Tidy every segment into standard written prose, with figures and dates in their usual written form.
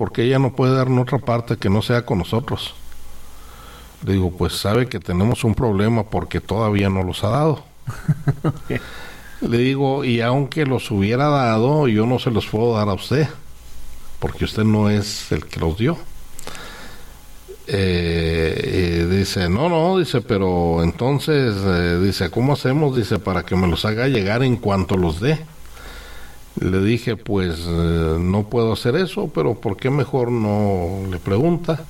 ¿por qué ella no puede dar en otra parte que no sea con nosotros? Le digo, pues sabe que tenemos un problema porque todavía no los ha dado. Okay. Le digo, y aunque los hubiera dado, yo no se los puedo dar a usted, porque usted no es el que los dio. Dice, no, dice, pero entonces, dice, ¿cómo hacemos? Dice, para que me los haga llegar en cuanto los dé. Le dije, pues no puedo hacer eso, pero ¿por qué mejor no le pregunta?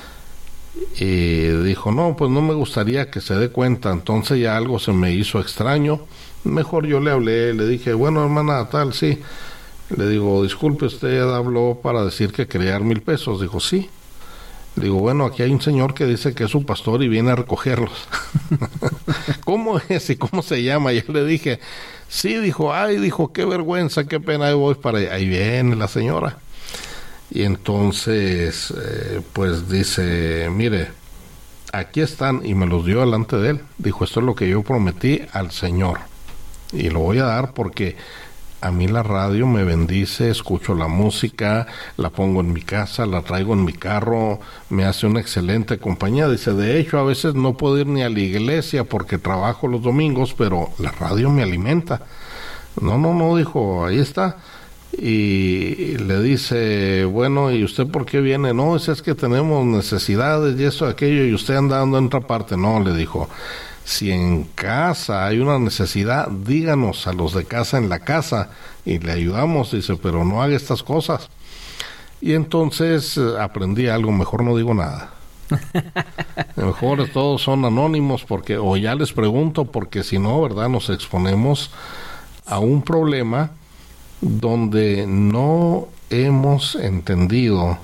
Y dijo, no, pues no me gustaría que se dé cuenta. Entonces ya algo se me hizo extraño. Mejor yo le hablé, le dije, bueno, hermana, tal, sí. Le digo, disculpe, usted habló para decir que quería dar 1,000 pesos. Dijo, sí. Le digo, bueno, aquí hay un señor que dice que es su pastor y viene a recogerlos. ¿Cómo es y cómo se llama? Yo le dije, sí, dijo, ay, dijo, qué vergüenza, qué pena, ahí voy para allá. Ahí viene la señora. Y entonces, pues dice, mire, aquí están, y me los dio delante de él. Dijo, esto es lo que yo prometí al Señor, y lo voy a dar porque a mí la radio me bendice, escucho la música, la pongo en mi casa, la traigo en mi carro, me hace una excelente compañía. Dice, de hecho, a veces no puedo ir ni a la iglesia porque trabajo los domingos, pero la radio me alimenta. No, dijo, ahí está. Y le dice, bueno, ¿y usted por qué viene? No, es que tenemos necesidades y eso, aquello, y usted anda dando en otra parte. No, le dijo, si en casa hay una necesidad, díganos a los de casa en la casa y le ayudamos. Dice, pero no haga estas cosas. Y entonces aprendí algo, mejor no digo nada. Mejor todos son anónimos, porque o ya les pregunto, porque si no, ¿verdad? Nos exponemos a un problema donde no hemos entendido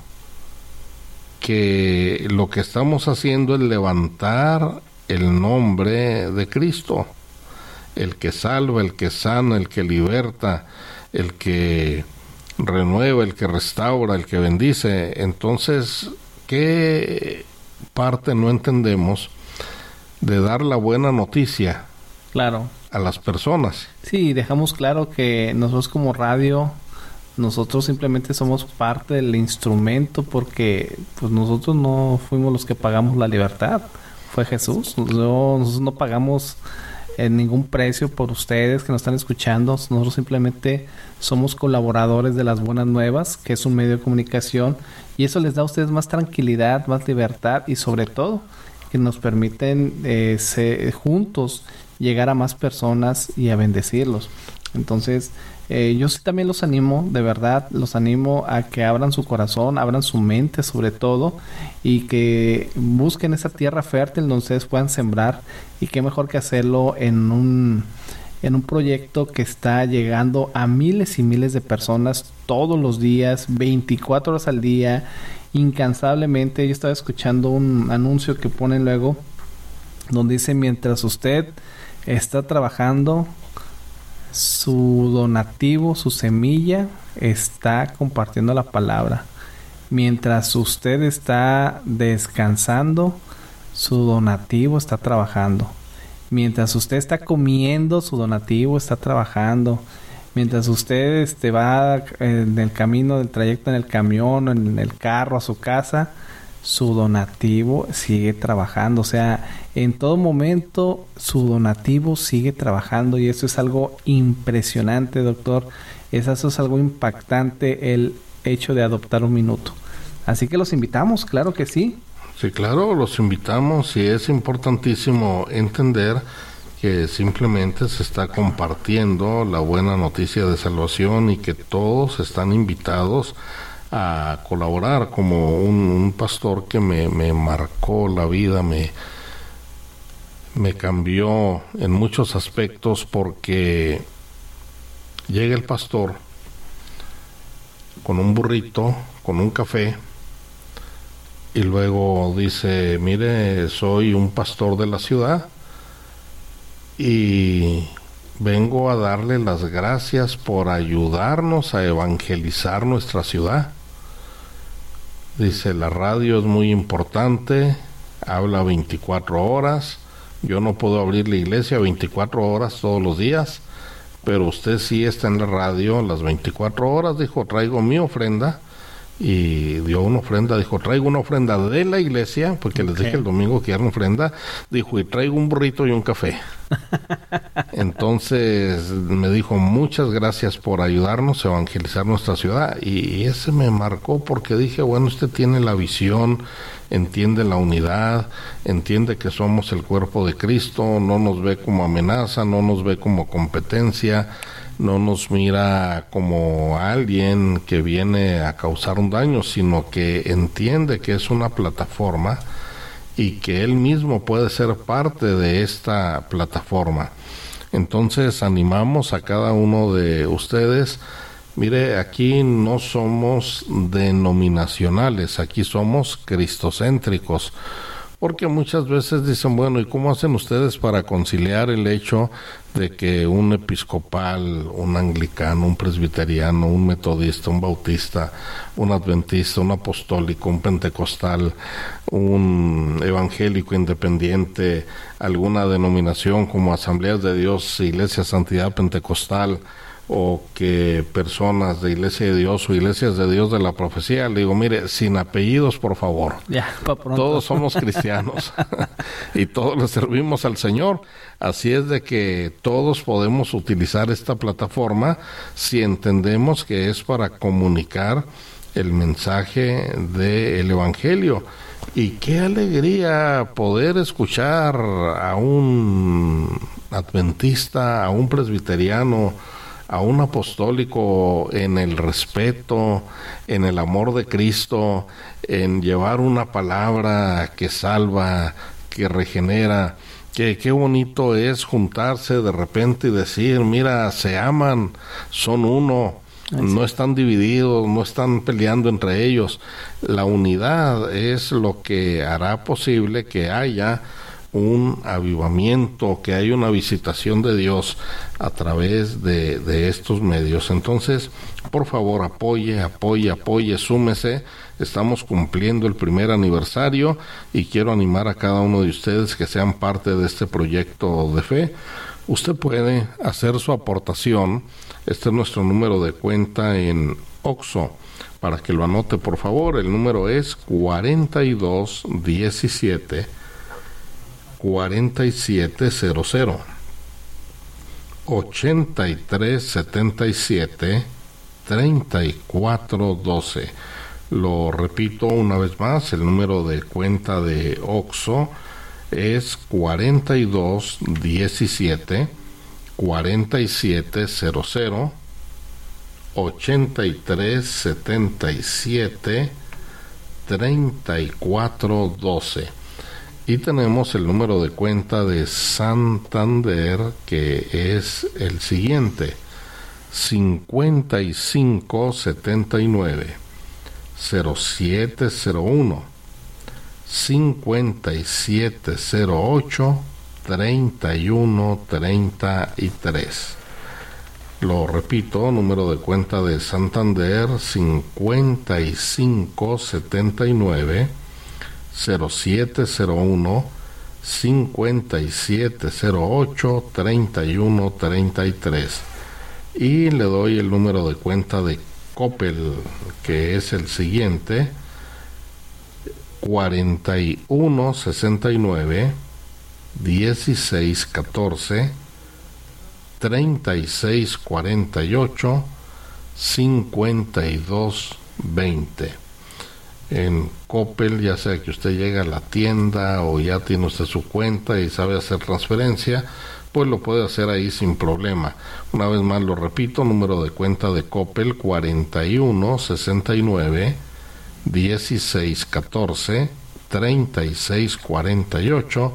que lo que estamos haciendo es levantar el nombre de Cristo, el que salva, el que sana, el que liberta, el que renueva, el que restaura, el que bendice. Entonces, ¿qué parte no entendemos de dar la buena noticia? Claro. A las personas. Sí, dejamos claro que nosotros como radio, nosotros simplemente somos parte del instrumento, porque pues nosotros no fuimos los que pagamos la libertad, fue Jesús. Nosotros no pagamos ningún precio por ustedes que nos están escuchando. Nosotros simplemente somos colaboradores de las buenas nuevas, que es un medio de comunicación, y eso les da a ustedes más tranquilidad, más libertad, y sobre todo que nos permiten juntos llegar a más personas y a bendecirlos. Entonces, yo sí también los animo, de verdad, los animo a que abran su corazón, abran su mente sobre todo, y que busquen esa tierra fértil donde ustedes puedan sembrar, y qué mejor que hacerlo en un proyecto que está llegando a miles y miles de personas todos los días, 24 horas al día, incansablemente. Yo estaba escuchando un anuncio que ponen luego, donde dice, mientras usted está trabajando, su donativo, su semilla, está compartiendo la palabra. Mientras usted está descansando, su donativo está trabajando. Mientras usted está comiendo, su donativo está trabajando. Mientras usted va en el camino del trayecto, en el camión, en el carro a su casa, su donativo sigue trabajando. O sea, en todo momento su donativo sigue trabajando, y eso es algo impresionante, doctor. Eso es algo impactante, el hecho de adoptar un minuto. Así que los invitamos, claro que sí. Sí, claro, los invitamos, y es importantísimo entender que simplemente se está compartiendo la buena noticia de salvación, y que todos están invitados a colaborar, como un pastor que me marcó la vida, me cambió en muchos aspectos, porque llega el pastor con un burrito, con un café, y luego dice, mire, soy un pastor de la ciudad y vengo a darle las gracias por ayudarnos a evangelizar nuestra ciudad. Dice, la radio es muy importante, habla 24 horas, yo no puedo abrir la iglesia 24 horas todos los días, pero usted sí está en la radio las 24 horas. Dijo, traigo mi ofrenda y dio una ofrenda. Dijo, traigo una ofrenda de la iglesia, porque les dije el domingo que era una ofrenda. Dijo, y traigo un burrito y un café. Entonces me dijo, muchas gracias por ayudarnos a evangelizar nuestra ciudad. Y ese me marcó, porque dije, bueno, usted tiene la visión, entiende la unidad, entiende que somos el cuerpo de Cristo, no nos ve como amenaza, no nos ve como competencia, no nos mira como alguien que viene a causar un daño, sino que entiende que es una plataforma y que él mismo puede ser parte de esta plataforma. Entonces animamos a cada uno de ustedes. Mire, aquí no somos denominacionales, aquí somos cristocéntricos, porque muchas veces dicen, bueno, ¿y cómo hacen ustedes para conciliar el hecho de que un episcopal, un anglicano, un presbiteriano, un metodista, un bautista, un adventista, un apostólico, un pentecostal, un evangélico independiente, alguna denominación como Asambleas de Dios, Iglesia Santidad Pentecostal, o que personas de Iglesia de Dios o Iglesias de Dios de la Profecía? Le digo, mire, sin apellidos, por favor. Ya, todos somos cristianos y todos le servimos al Señor. Así es de que todos podemos utilizar esta plataforma si entendemos que es para comunicar el mensaje del Evangelio. Y qué alegría poder escuchar a un adventista, a un presbiteriano, a un apostólico en el respeto, en el amor de Cristo, en llevar una palabra que salva, que regenera. Qué bonito es juntarse de repente y decir, mira, se aman, son uno, no están divididos, no están peleando entre ellos. La unidad es lo que hará posible que haya un avivamiento, que haya una visitación de Dios a través de estos medios. Entonces, por favor, apoye, súmese. Estamos cumpliendo el primer aniversario y quiero animar a cada uno de ustedes que sean parte de este proyecto de fe. Usted puede hacer su aportación. Este es nuestro número de cuenta en OXXO, para que lo anote, por favor. El número es 4217 4700 8377 3412. Lo repito una vez más, el número de cuenta de OXXO es 4217 4700 8377 3412. Y tenemos el número de cuenta de Santander, que es el siguiente: 5579 0701 5708 3133. Lo repito, número de cuenta de Santander: 5579 0701 5708 3133. Y le doy el número de cuenta de Coppel, que es el siguiente: 4169 1614 3648 5220. En Coppel, ya sea que usted llega a la tienda o ya tiene usted su cuenta y sabe hacer transferencia, pues lo puede hacer ahí sin problema. Una vez más lo repito, número de cuenta de Coppel: 4169 1614 3648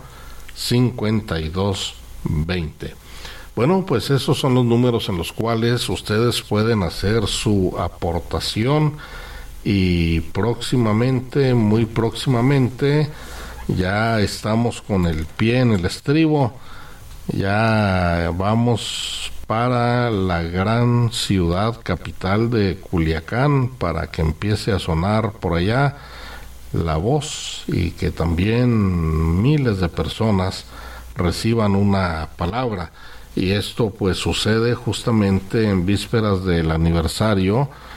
5220. Bueno, pues esos son los números en los cuales ustedes pueden hacer su aportación. Y próximamente, muy próximamente, ya estamos con el pie en el estribo. Ya vamos para la gran ciudad capital de Culiacán, para que empiece a sonar por allá la voz y que también miles de personas reciban una palabra. Y esto pues sucede justamente en vísperas del aniversario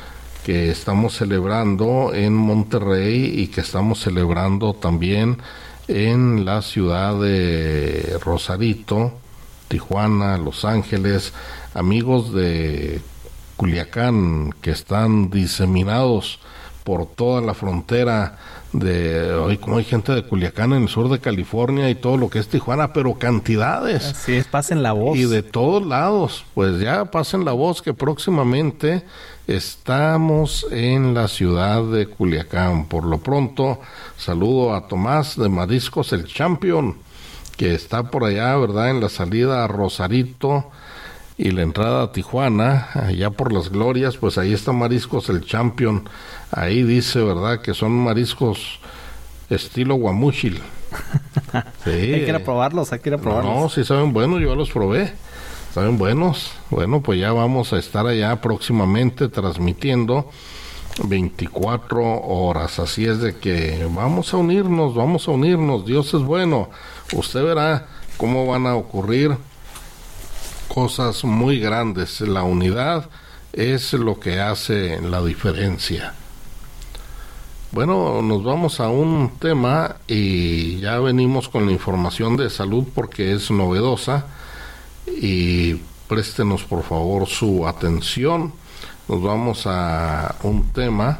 que estamos celebrando en Monterrey y que estamos celebrando también en la ciudad de Rosarito, Tijuana, Los Ángeles, amigos de Culiacán que están diseminados por toda la frontera de hoy, como hay gente de Culiacán en el sur de California y todo lo que es Tijuana, pero cantidades. Así es, pasen la voz. Y de todos lados, pues ya pasen la voz que próximamente estamos en la ciudad de Culiacán. Por lo pronto, saludo a Tomás de Mariscos El Champion, que está por allá, ¿verdad? En la salida a Rosarito y la entrada a Tijuana, allá por las Glorias, pues ahí está Mariscos El Champion. Ahí dice, ¿verdad?, que son mariscos estilo guamúchil. Sí. Hay que ir a probarlos, hay que ir a probarlos. No, sí saben buenos, yo los probé. Saben buenos. Bueno, pues ya vamos a estar allá próximamente transmitiendo 24 horas. Así es de que vamos a unirnos. Dios es bueno. Usted verá cómo van a ocurrir cosas muy grandes. La unidad es lo que hace la diferencia. Bueno, nos vamos a un tema y ya venimos con la información de salud porque es novedosa y préstenos por favor su atención. Nos vamos a un tema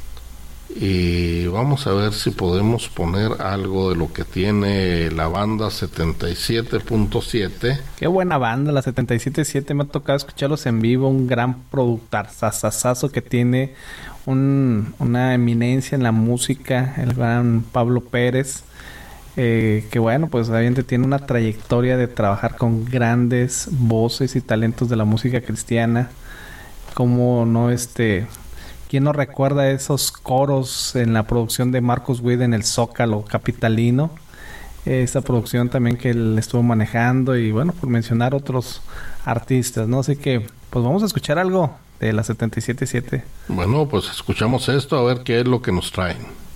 y vamos a ver si podemos poner algo de lo que tiene la banda 77.7. Qué buena banda, la 77.7. Me ha tocado escucharlos en vivo. Un gran productor sasasazo que tiene una eminencia en la música, el gran Pablo Pérez. Que bueno, pues obviamente tiene una trayectoria de trabajar con grandes voces y talentos de la música cristiana. Como no ¿quién no recuerda esos coros en la producción de Marcos Witt en el Zócalo capitalino? Esa producción también que él estuvo manejando y bueno, por mencionar otros artistas, ¿no? Así que pues vamos a escuchar algo de la 77.7. Bueno, pues escuchamos esto a ver qué es lo que nos traen.